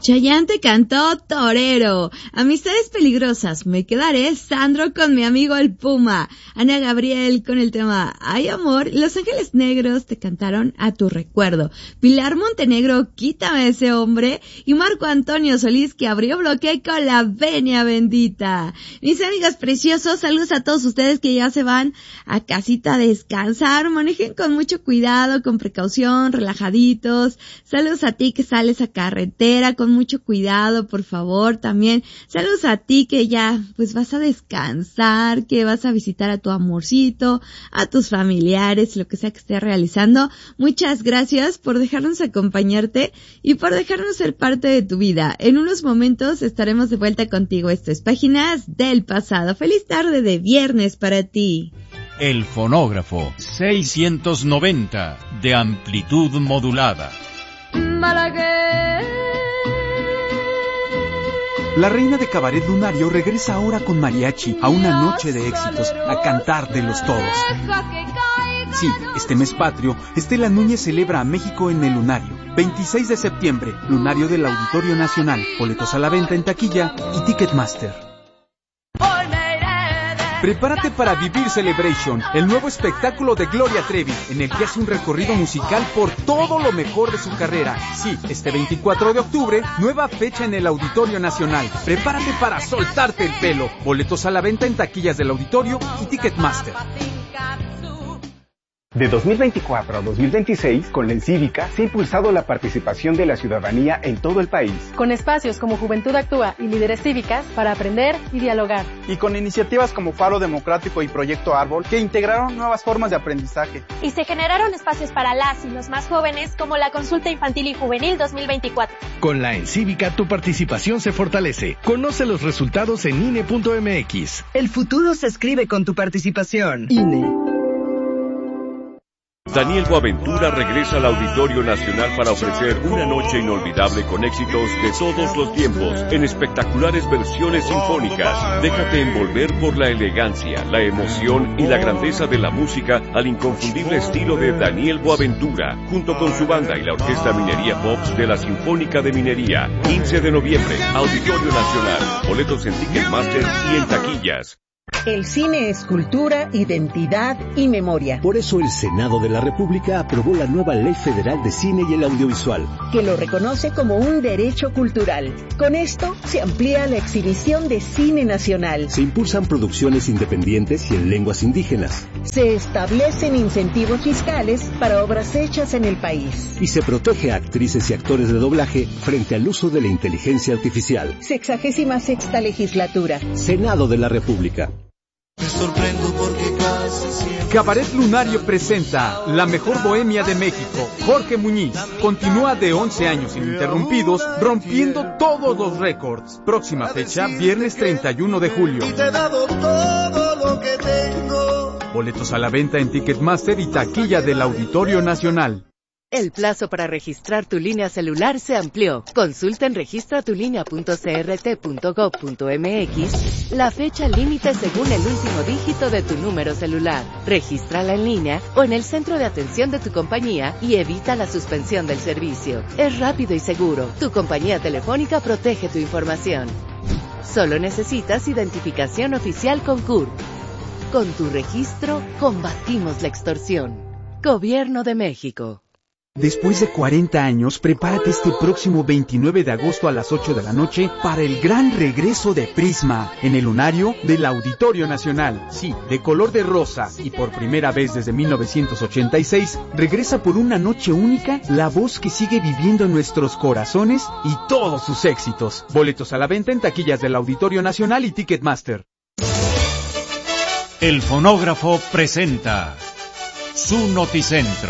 Chayanne te cantó Torero. Amistades peligrosas, me quedaré. Sandro con mi amigo el Puma. Ana Gabriel con el tema Ay Amor. Los Ángeles Negros te cantaron A tu recuerdo. Pilar Montenegro, Quítame ese hombre. Y Marco Antonio Solís, que abrió bloque con La Venia Bendita. Mis amigos preciosos, saludos a todos ustedes que ya se van a casita a descansar. Manejen con mucho cuidado, con precaución, relajaditos. Saludos a ti que sales a carretera con mucho cuidado, por favor. También saludos a ti que ya pues vas a descansar, que vas a visitar a tu amorcito, a tus familiares, lo que sea que estés realizando. Muchas gracias por dejarnos acompañarte y por dejarnos ser parte de tu vida. En unos momentos estaremos de vuelta contigo. Esto es Páginas del Pasado. Feliz tarde de viernes para ti. El fonógrafo 690 de amplitud modulada. La reina de cabaret lunario regresa ahora con mariachi a una noche de éxitos, a cantar de los todos. Sí, este mes patrio, Estela Núñez celebra a México en el Lunario. 26 de septiembre, Lunario del Auditorio Nacional. Boletos a la venta en taquilla y Ticketmaster. Prepárate para vivir Celebration, el nuevo espectáculo de Gloria Trevi, en el que hace un recorrido musical por todo lo mejor de su carrera. Sí, este 24 de octubre, nueva fecha en el Auditorio Nacional. Prepárate para soltarte el pelo. Boletos a la venta en taquillas del Auditorio y Ticketmaster. De 2024 a 2026, con la Encívica se ha impulsado la participación de la ciudadanía en todo el país. Con espacios como Juventud Actúa y Líderes Cívicas para aprender y dialogar. Y con iniciativas como Faro Democrático y Proyecto Árbol que integraron nuevas formas de aprendizaje. Y se generaron espacios para las y los más jóvenes como la Consulta Infantil y Juvenil 2024. Con la Encívica tu participación se fortalece. Conoce los resultados en INE.mx. El futuro se escribe con tu participación. INE. Daniel Boaventura regresa al Auditorio Nacional para ofrecer una noche inolvidable con éxitos de todos los tiempos, en espectaculares versiones sinfónicas. Déjate envolver por la elegancia, la emoción y la grandeza de la música al inconfundible estilo de Daniel Boaventura, junto con su banda y la Orquesta Minería Pops de la Sinfónica de Minería. 15 de noviembre, Auditorio Nacional. Boletos en Ticketmaster y en taquillas. El cine es cultura, identidad y memoria. Por eso el Senado de la República aprobó la nueva Ley Federal de Cine y el Audiovisual, que lo reconoce como un derecho cultural. Con esto se amplía la exhibición de cine nacional. Se impulsan producciones independientes y en lenguas indígenas. Se establecen incentivos fiscales para obras hechas en el país. Y se protege a actrices y actores de doblaje frente al uso de la inteligencia artificial. 66ª legislatura. Senado de la República. Me sorprendo porque casi siempre... Cabaret Lunario presenta La Mejor Bohemia de México. Jorge Muñiz continúa de 11 años ininterrumpidos, rompiendo todos los récords. Próxima fecha, viernes 31 de julio. Y te he dado todo lo que tengo. Boletos a la venta en Ticketmaster y taquilla del Auditorio Nacional. El plazo para registrar tu línea celular se amplió. Consulta en registratulinea.crt.gov.mx la fecha límite según el último dígito de tu número celular. Regístrala en línea o en el centro de atención de tu compañía y evita la suspensión del servicio. Es rápido y seguro. Tu compañía telefónica protege tu información. Solo necesitas identificación oficial con CURP. Con tu registro, combatimos la extorsión. Gobierno de México. Después de 40 años, prepárate este próximo 29 de agosto a las 8 de la noche para el gran regreso de Prisma en el Lunario del Auditorio Nacional. Sí, de color de rosa y por primera vez desde 1986, regresa por una noche única la voz que sigue viviendo en nuestros corazones y todos sus éxitos. Boletos a la venta en taquillas del Auditorio Nacional y Ticketmaster. El fonógrafo presenta su noticentro.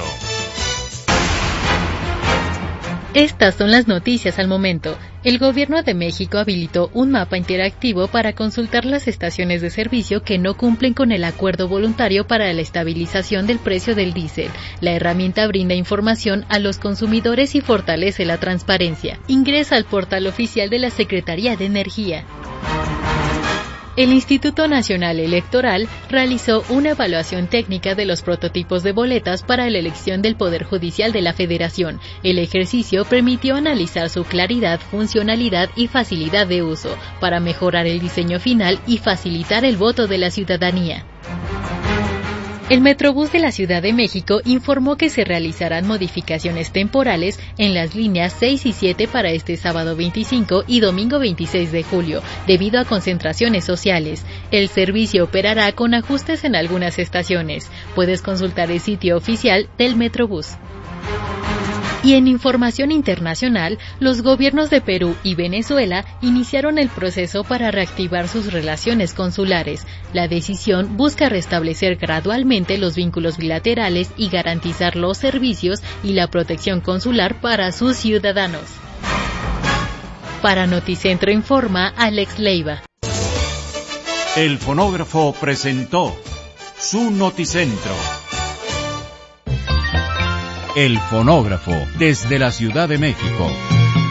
Estas son las noticias al momento. El Gobierno de México habilitó un mapa interactivo para consultar las estaciones de servicio que no cumplen con el acuerdo voluntario para la estabilización del precio del diésel. La herramienta brinda información a los consumidores y fortalece la transparencia. Ingresa al portal oficial de la Secretaría de Energía. El Instituto Nacional Electoral realizó una evaluación técnica de los prototipos de boletas para la elección del Poder Judicial de la Federación. El ejercicio permitió analizar su claridad, funcionalidad y facilidad de uso para mejorar el diseño final y facilitar el voto de la ciudadanía. El Metrobús de la Ciudad de México informó que se realizarán modificaciones temporales en las líneas 6 y 7 para este sábado 25 y domingo 26 de julio, debido a concentraciones sociales. El servicio operará con ajustes en algunas estaciones. Puedes consultar el sitio oficial del Metrobús. Y en información internacional, los gobiernos de Perú y Venezuela iniciaron el proceso para reactivar sus relaciones consulares. La decisión busca restablecer gradualmente los vínculos bilaterales y garantizar los servicios y la protección consular para sus ciudadanos. Para Noticentro informa Alex Leiva. El fonógrafo presentó su Noticentro. El fonógrafo desde la Ciudad de México.